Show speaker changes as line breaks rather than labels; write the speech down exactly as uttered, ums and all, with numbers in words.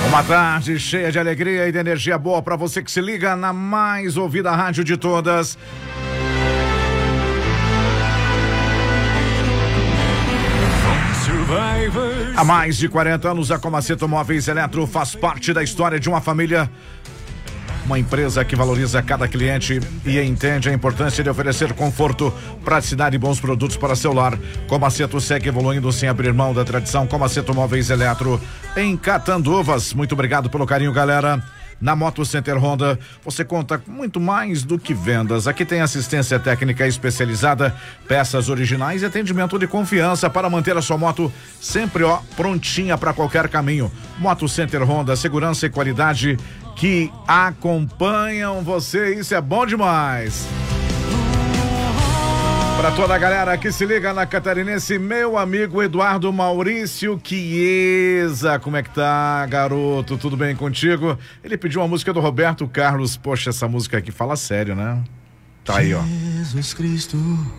Uma tarde cheia de alegria e de energia boa para você que se liga na mais ouvida rádio de todas. Há mais de quarenta anos, a Comaceto Móveis Eletro faz parte da história de uma família. Uma empresa que valoriza cada cliente e entende a importância de oferecer conforto, praticidade e bons produtos para seu lar. Comaceto segue evoluindo sem abrir mão da tradição. Comaceto Móveis Eletro em Catanduvas. Muito obrigado pelo carinho, galera. Na Moto Center Honda, você conta com muito mais do que vendas. Aqui tem assistência técnica especializada, peças originais e atendimento de confiança para manter a sua moto sempre, ó, prontinha para qualquer caminho. Moto Center Honda, segurança e qualidade que acompanham você. Isso é bom demais. Para toda a galera que se liga na Catarinense, meu amigo Eduardo Maurício Chiesa, como é que tá, garoto? Tudo bem contigo? Ele pediu uma música do Roberto Carlos. Poxa, essa música aqui fala sério, né? Tá aí, ó.
Jesus Cristo.